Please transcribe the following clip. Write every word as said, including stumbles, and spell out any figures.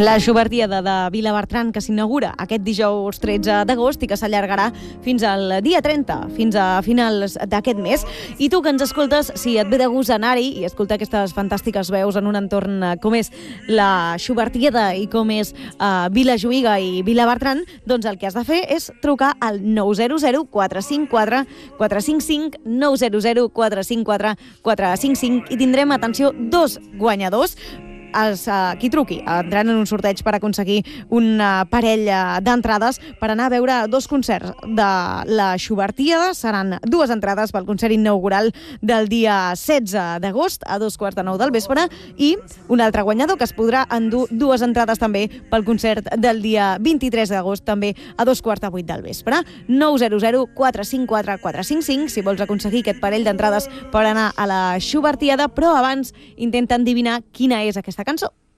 La Xubertiada de Vilabertran, que s'inaugura aquest dijous tretze d'agost i que s'allargarà fins al dia trenta, fins a finals d'aquest mes. I tu que ens escoltes, si et ve de gust anar-hi i escoltar aquestes fantàstiques veus en un entorn com és la Xubertiada i com és uh, Vilajuïga i Vilabertran, doncs el que has de fer és trucar al nou zero zero quatre cinc quatre quatre cinc cinc, nou zero zero quatre cinc quatre quatre cinc cinc, i tindrem, atenció, dos guanyadors. Els, uh, qui truqui entraran en un sorteig per aconseguir un uh, parell uh, d'entrades per anar a veure dos concerts de la Xubertiada. Seran dues entrades pel concert inaugural del dia setze d'agost a dos quarts de nou del vespre, i un altre guanyador que es podrà endur dues entrades també pel concert del dia vint-i-tres d'agost, també a dos quarts de vuit del vespre. Nou zero zero quatre cinc quatre quatre cinc cinc si vols aconseguir aquest parell d'entrades per anar a la Xubertiada, però abans intenta endevinar quina és aquesta cançó.